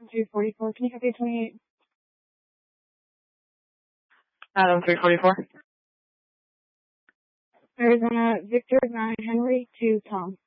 344. Can you copy 28? Adam 344. Arizona Victor 9 Henry to Tom.